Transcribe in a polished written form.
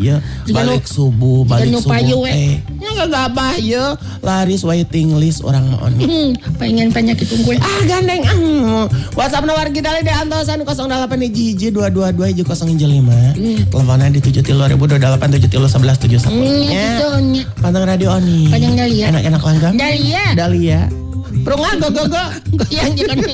ya balik subuh teh nya gagabah ya laris waiting list orang mah pengen penyakit unggul gandeng WhatsApp nomor kita di antosan 08 hiji 222 005 teleponnya di 73.2028 nya pantang radio Oni panjang Dahlia enak-enak langgam Dahlia Perungan go goyang jangan